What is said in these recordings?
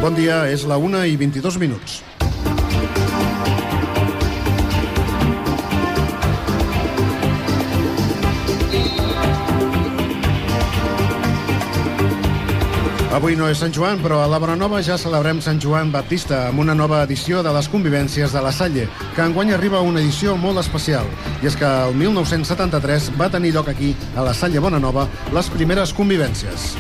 Bon dia, és la 1:22. Avui no és Sant Joan, però a la Bonanova ja celebrem Sant Joan Baptista amb una nova edició de les convivències de la Salle, que enguany arriba a una edició molt especial. I és que el 1973 va tenir lloc aquí, a la Salle Bonanova, les primeres convivències.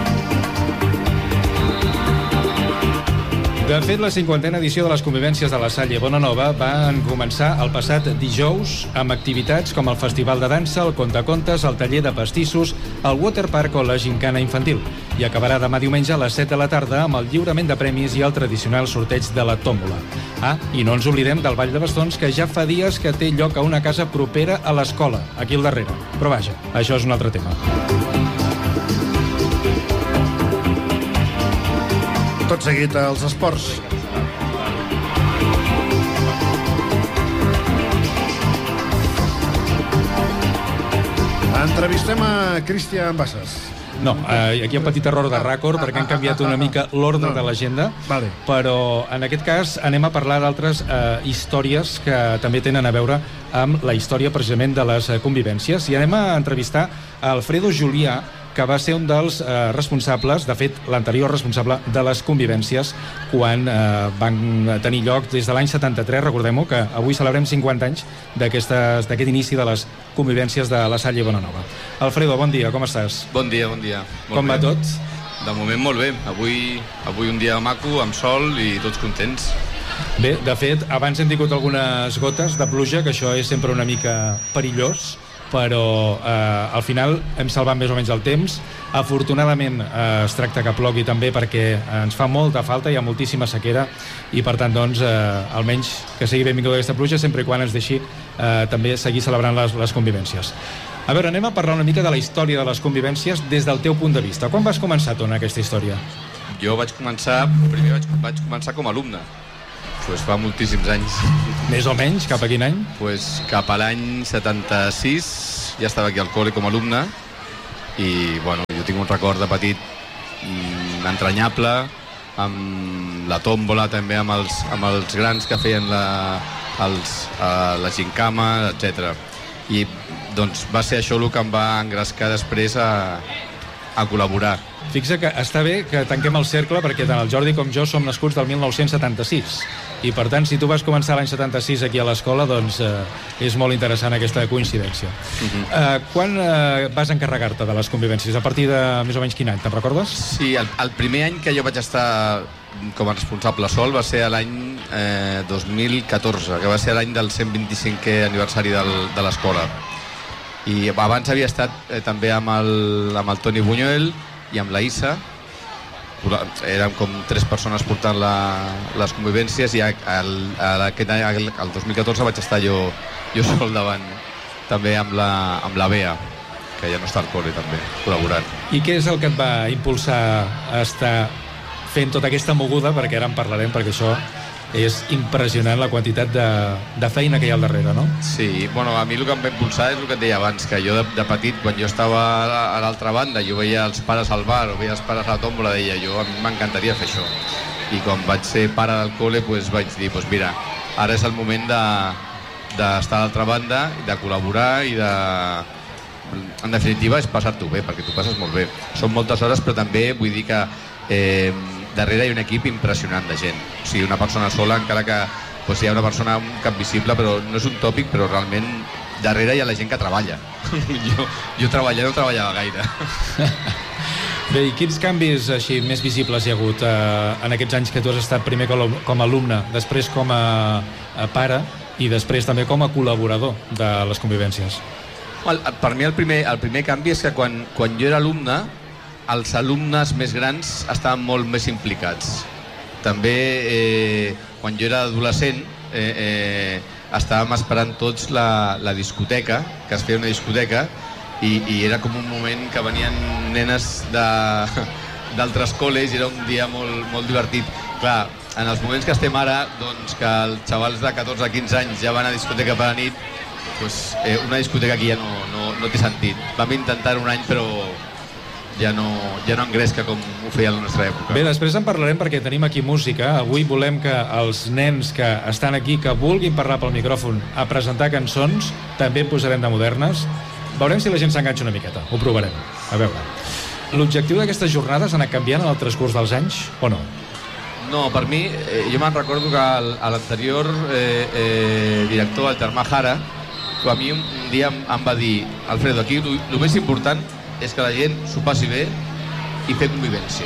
De fet, la 50a edició de les convivències de la Salle Bonanova van començar el passat dijous amb activitats com el Festival de Dansa, el Contacontes, el Taller de Pastissos, el Waterpark o la Gincana Infantil. I acabarà demà diumenge a les 7 de la tarda amb el lliurament de premis i el tradicional sorteig de la tòmbola. I no ens oblidem del Ball de Bastons, que ja fa dies que té lloc a una casa propera a l'escola, aquí al darrere. Però vaja, això és un altre tema. Tot seguit als esports. Entrevistem a Cristian Bassas. No, aquí hi ha un petit error de rècord perquè han canviat una mica l'ordre de l'agenda, però en aquest cas anem a parlar d'altres històries que també tenen a veure amb la història precisament de les convivències, i anem a entrevistar a Alfredo Julià, que va ser un dels responsables, de fet l'anterior responsable de les convivències quan van tenir lloc des de l'any 73, recordem-ho, que avui celebrem 50 anys d'aquest inici de les convivències de la Salle Bonanova. Alfredo, bon dia, com estàs? Bon dia, bon dia. Com va tot? De moment molt bé, avui un dia maco, amb sol i tots contents. Bé, de fet, abans hem tingut algunes gotes de pluja, que això és sempre una mica perillós, però al final hem salvat més o menys el temps. Afortunadament es tracta que plogui també, perquè ens fa molta falta, hi ha moltíssima sequera, i per tant doncs almenys que sigui benvinguda aquesta pluja, sempre i quan ens deixi també seguir celebrant les convivències. A veure, anem a parlar una mica de la història de les convivències des del teu punt de vista. Quan vas començar, Tona, aquesta història? Jo vaig començar com a alumne. Fa moltíssims anys. Més o menys, cap a quin any? Cap a l'any 76 ja estava aquí al col·le com a alumne, i bueno, jo tinc un record de petit entranyable, amb la tòmbola també, amb els grans que feien la gincama, etc. I doncs va ser això el que em va engrescar després a col·laborar. Fixa que està bé que tanquem el cercle, perquè tant el Jordi com jo som nascuts del 1976, i per tant, si tu vas començar l'any 76 aquí a l'escola, doncs és molt interessant aquesta coincidència. Quan vas encarregar-te de les convivències? A partir de més o menys quin any, te'n recordes? Sí, el primer any que jo vaig estar com a responsable sol va ser l'any 2014, que va ser l'any del 125è aniversari de l'escola. I abans havia estat també amb el Toni Buñuel i amb la Issa. Érem com 3 persones portant les convivències, i aquest any, el 2014, vaig estar jo sol davant, també amb la Bea, que ja no està al col·le també, col·laborant. I què és el que et va impulsar a estar fent tota aquesta moguda? Perquè ara en parlarem, perquè això és impressionant, la quantitat de feina que hi ha al darrere, no? Sí, bueno, a mi el que em va impulsar és el que et deia abans, que jo de petit, quan jo estava a l'altra banda, jo veia els pares al bar o veia els pares a la tòmbola, deia jo, a mi m'encantaria fer això. I quan vaig ser pare del col·le, vaig dir, mira, ara és el moment d'estar a l'altra banda, de col·laborar i en definitiva és passar-t'ho bé, perquè tu passes molt bé. Són moltes hores, però també vull dir que darrere hi ha un equip impressionant de gent. O sigui, una persona sola, encara que hi ha una persona, un cap visible, però no és un tòpic, però realment darrere hi ha la gent que treballa. Jo no treballava gaire. Bé, i quins canvis així més visibles hi ha hagut en aquests anys que tu has estat primer com a alumne, després com a pare i després també com a col·laborador de les convivències? Per mi el primer canvi és que quan jo era alumne, els alumnes més grans estaven molt més implicats. També quan jo era adolescent estàvem esperant tots la discoteca, que es feia una discoteca, i era com un moment que venien nenes d'altres col·les i era un dia molt, molt divertit. Clar, en els moments que estem ara, doncs que els xavals de 14-15 anys ja van a discoteca per la nit, una discoteca aquí ja no té sentit. Vam intentar un any, però ja no engresca com ho feia a la nostra època. Bé, després en parlarem perquè tenim aquí música. Avui volem que els nens que estan aquí, que vulguin parlar pel micròfon a presentar cançons, també posarem de modernes. Veurem si la gent s'enganxa una miqueta, ho provarem. A veure, l'objectiu d'aquestes jornades ha anat canviant en el transcurs dels anys o no? No, per mi, jo me'n recordo que a l'anterior director, el Germà Jara, a mi un dia em va dir: Alfredo, aquí el més important és que la gent s'ho passi bé i fer convivència.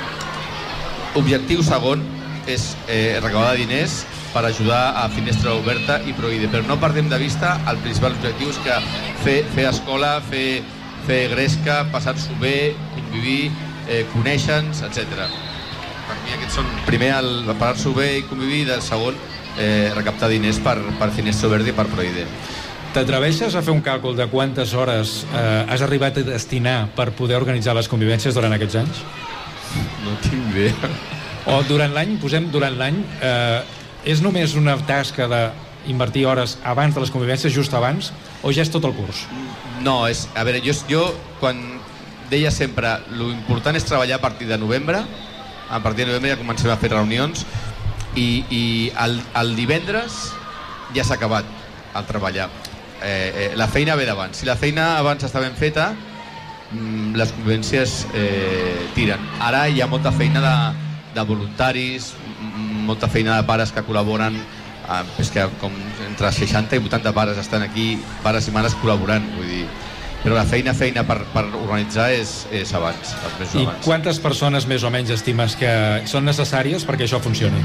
Objectiu segon és recaudar diners per ajudar a Finestra Oberta i Proide, però no perdem de vista el principal objectiu, és que fer escola, fer gresca, passar-s'ho bé, convivir, conèixer-nos, etc. Per mi aquests són, primer, el passar-s'ho bé i convivir, i del segon, recaptar diners per Finestra Oberta i per Proide. T'atreveixes a fer un càlcul de quantes hores has arribat a destinar per poder organitzar les convivències durant aquests anys? No tinc idea. O durant l'any, posem durant l'any, és només una tasca d'invertir hores abans de les convivències, just abans, o ja és tot el curs? No, a veure, jo quan deia sempre l'important és treballar a partir de novembre. A partir de novembre ja comencem a fer reunions i el divendres ja s'ha acabat el treballar. La feina ve d'abans. Si la feina abans està ben feta, les convivències tiren. Ara hi ha molta feina de voluntaris, molta feina de pares que col·laboren, és que com entre 60 i 80 pares estan aquí, pares i mares col·laborant, vull dir, però la feina per organitzar és abans, els mesos abans. I quantes persones més o menys estimes que són necessàries perquè això funcioni?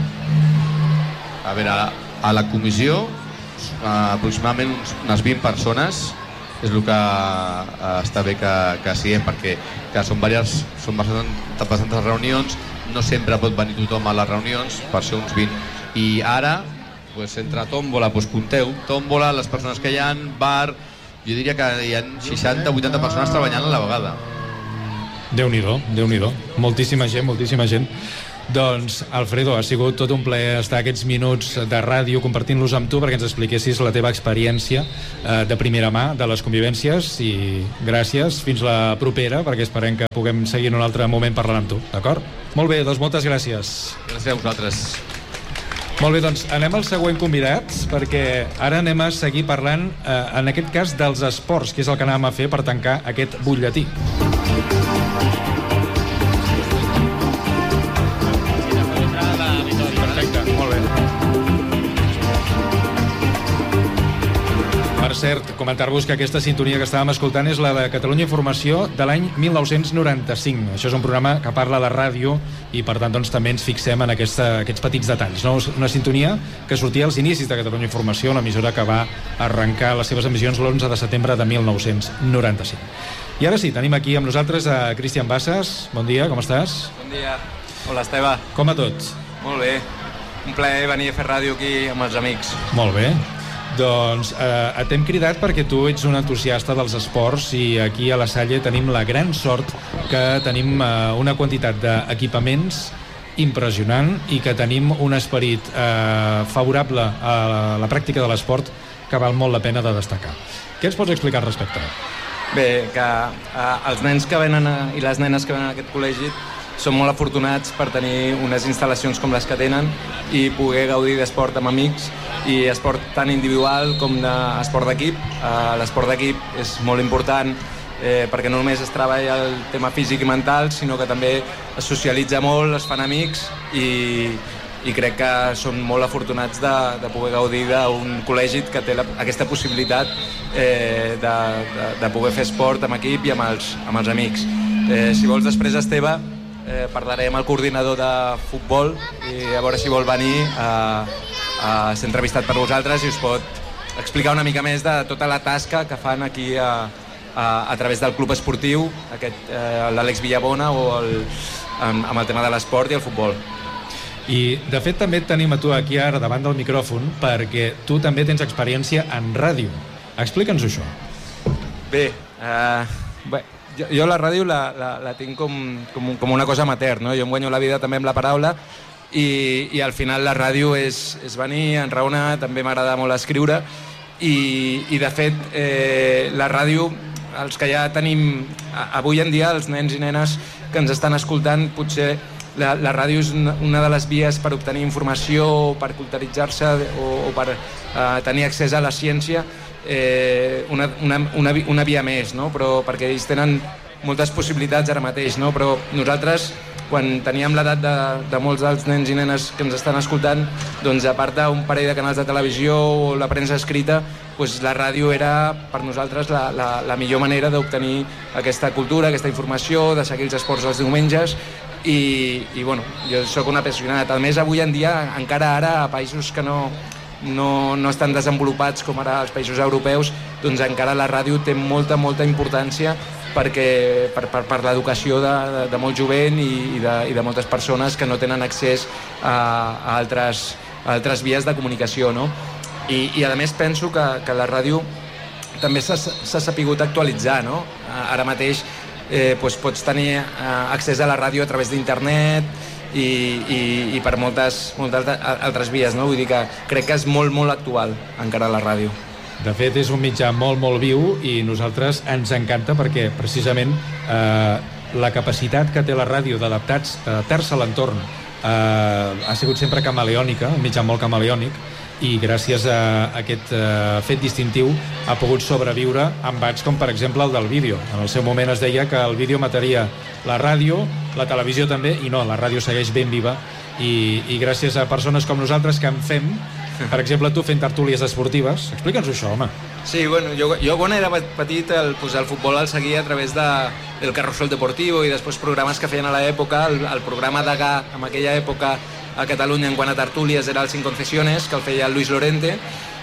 A veure, a la comissió aproximadament unes 20 persones és el que està bé que siguem, perquè són bastantes reunions, no sempre pot venir tothom a les reunions, per ser uns 20. I ara, entre tòmbola, compteu, tòmbola, les persones que hi ha, bar, jo diria que hi ha 60 o 80 persones treballant a la vegada. Déu-n'hi-do, Déu-n'hi-do. Moltíssima gent. Doncs, Alfredo, ha sigut tot un plaer estar aquests minuts de ràdio compartint-los amb tu perquè ens expliquessis la teva experiència de primera mà de les convivències, i gràcies, fins la propera, perquè esperem que puguem seguir en un altre moment parlant amb tu, d'acord? Molt bé, doncs moltes gràcies. Gràcies a vosaltres. Molt bé, doncs anem al següent convidat, perquè ara anem a seguir parlant, en aquest cas, dels esports, que és el que anàvem a fer per tancar aquest butlletí. Per cert, comentar-vos que aquesta sintonia que estàvem escoltant és la de Catalunya Informació de l'any 1995. Això és un programa que parla de ràdio i, per tant, doncs, també ens fixem en aquests petits detalls. No? Una sintonia que sortia als inicis de Catalunya Informació, una emissora que va arrencar les seves emissions l'11 de setembre de 1995. I ara sí, tenim aquí amb nosaltres a Cristian Bassas. Bon dia, com estàs? Bon dia. Hola, Esteve. Com va tot? Molt bé. Un plaer venir a fer ràdio aquí amb els amics. Molt bé. Doncs t'hem cridat perquè tu ets un entusiasta dels esports i aquí a la Salle tenim la gran sort que tenim una quantitat d'equipaments impressionant i que tenim un esperit favorable a la pràctica de l'esport que val molt la pena de destacar. Què ens pots explicar al respecte? Bé, que els nens que venen i les nenes que venen a aquest col·legi són molt afortunats per tenir unes instal·lacions com les que tenen i poder gaudir d'esport amb amics, i esport tan individual com d'esport d'equip. L'esport d'equip és molt important perquè no només es treballa el tema físic i mental, sinó que també es socialitza molt, es fan amics, i crec que són molt afortunats de poder gaudir d'un col·legi que té aquesta possibilitat de poder fer esport amb equip i amb els amics. Si vols, després, Esteve, parlaré amb el coordinador de futbol i a veure si vol venir a ser entrevistat per vosaltres i us pot explicar una mica més de tota la tasca que fan aquí a través del club esportiu, l'Àlex Villabona, o amb el tema de l'esport i el futbol. I, de fet, també et tenim a tu aquí ara davant del micròfon perquè tu també tens experiència en ràdio. Explica'ns això. Bé, jo la ràdio la tinc com una cosa amateur, no? Jo em guanyo la vida també amb la paraula i al final la ràdio és venir, enraonar, també m'agrada molt escriure i de fet la ràdio els que ja tenim avui en dia, els nens i nenes que ens estan escoltant, potser la ràdio és una de les vies per obtenir informació, per culturitzar-se o per tenir accés a la ciència, una via més, no? Però perquè ells tenen moltes possibilitats ara mateix, no? Però nosaltres, quan teníem l'edat de molts dels nens i nenes que ens estan escoltant, doncs a part d'un parell de canals de televisió o la premsa escrita, doncs la ràdio era per nosaltres la millor manera d'obtenir aquesta cultura, aquesta informació, de seguir els esports els diumenges. I bueno, jo sóc un apassionat. A més, avui en dia, encara ara, a països que no estan desenvolupats com ara els països europeus, doncs encara la ràdio té molta importància per l'educació de molt jovent i de moltes persones que no tenen accés a altres vies de comunicació, no? I a més penso que la ràdio també s'ha sapigut actualitzar, no? Ara mateix pots tenir accés a la ràdio a través d'internet i per moltes altres vies, no? Vull dir que crec que és molt actual encara la ràdio. De fet, és un mitjà molt viu i nosaltres ens encanta perquè precisament la capacitat que té la ràdio d'adaptar-se a l'entorn ha sigut sempre camaleònica, un mitjà molt camaleònic, i gràcies a aquest fet distintiu ha pogut sobreviure amb embats com per exemple el del vídeo. En el seu moment es deia que el vídeo mataria la ràdio, la televisió també, i no, la ràdio segueix ben viva i gràcies a persones com nosaltres que en fem, per exemple tu fent tertúlies esportives. Explica'ns això, home. Sí, bueno, jo quan era petit el futbol el seguia a través del Carrusel Deportivo i després programes que feien a l'època. El programa Degà en aquella època a Catalunya en quant a tertúlies era el Sin Concesiones, que el feia Luis Lorente,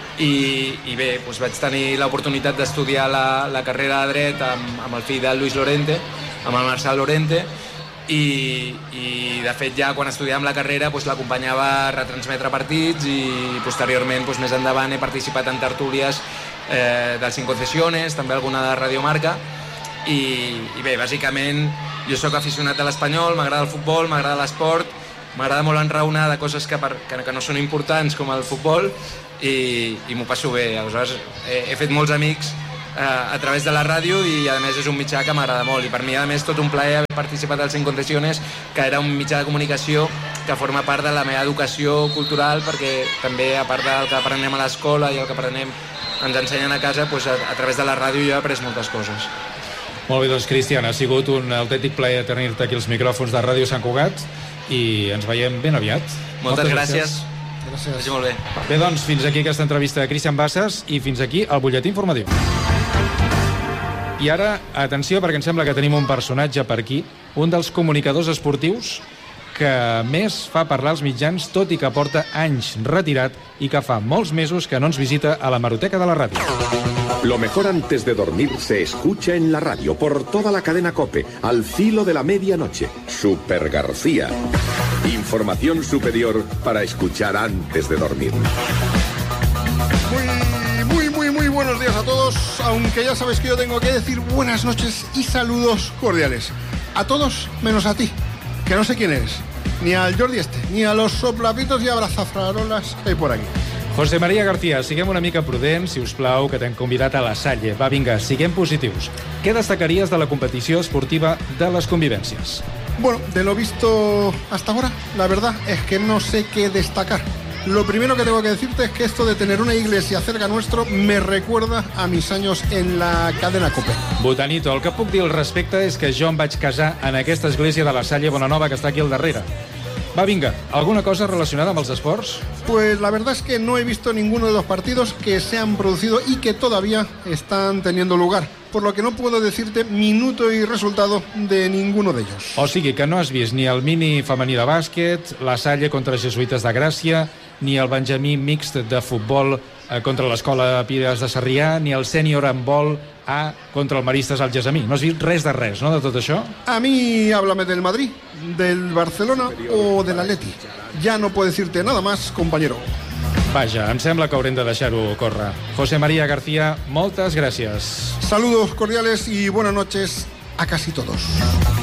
i bé, doncs vaig tenir l'oportunitat d'estudiar la carrera de dret amb el fill de Luis Lorente, amb el Marçal Lorente, i de fet ja quan estudiàvem la carrera doncs l'acompanyava a retransmetre partits i posteriorment doncs, més endavant he participat en tertúlies del Sin Concesiones, també alguna de Radio Marca i bé, bàsicament jo sóc aficionat a l'Espanyol, m'agrada el futbol, m'agrada l'esport, m'agrada molt enraonar de coses que no són importants com el futbol i m'ho passo bé. Aleshores he fet molts amics a través de la ràdio i a més és un mitjà que m'agrada molt i per mi a més tot un plaer haver participat al Sin Concesiones, que era un mitjà de comunicació que forma part de la meva educació cultural, perquè també a part del que aprenem a l'escola i el que aprenem ens ensenyen a casa, doncs a través de la ràdio jo he après moltes coses. Molt bé, doncs Cristian, ha sigut un autèntic plaer tenir-te aquí als micròfons de Ràdio Sant Cugat i ens veiem ben aviat. Moltes gràcies. Gràcies. Molt bé. Bé, doncs, fins aquí aquesta entrevista de Cristian Bassas i fins aquí el butlletí informatiu. I ara, atenció, perquè em sembla que tenim un personatge per aquí, un dels comunicadors esportius que més fa parlar als mitjans, tot i que porta anys retirat i que fa molts mesos que no ens visita a l'hemeroteca de la ràdio. Lo mejor antes de dormir se escucha en la radio por toda la cadena COPE, al filo de la medianoche. Super García. Información superior para escuchar antes de dormir. Muy buenos días a todos, aunque ya sabéis que yo tengo que decir buenas noches y saludos cordiales. A todos menos a ti, que no sé quién eres, ni al Jordi ni a los soplapitos y abrazafarolas que hay por aquí. José María García, siguem una mica prudents, si us plau, que t'hem convidat a la Salle. Va, vinga, siguem positius. Què destacaries de la competició esportiva de les convivències? Bueno, de lo visto hasta ahora, la verdad es que no sé qué destacar. Lo primero que tengo que decirte es que esto de tener una iglesia cerca nuestro me recuerda a mis años en la cadena COPE. Botanito, el que puc dir al respecte és que jo em vaig casar en aquesta església de la Salle Bonanova que està aquí al darrere. Va, vinga, ¿alguna cosa relacionada amb els esports? Pues la verdad es que no he visto ninguno de los partidos que se han producido y que todavía están teniendo lugar, por lo que no puedo decirte minuto y resultado de ninguno de ellos. O sigui que no has vist ni el mini femení de bàsquet, la Salle contra Jesuïtes de Gràcia, ni el Benjamí mixt de futbol contra l'Escola Pires de Sarrià, ni el sènior handbol A contra el Maristes al Gessamí. No has vist res de res, no, de tot això? A mí háblame del Madrid, del Barcelona o del Atleti. Ya no puedo decirte nada más, compañero. Vaja, em sembla que haurem de deixar-ho córrer. José María García, moltes gràcies. Saludos cordiales y buenas noches a casi todos.